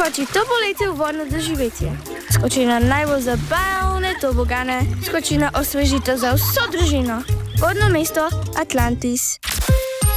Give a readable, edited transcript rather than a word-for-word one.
skoči to poletje v vodno doživetje. Skoči na najbolj zabavne tobogane, skoči na osvežitev za vso družino. Vodno mesto Atlantis.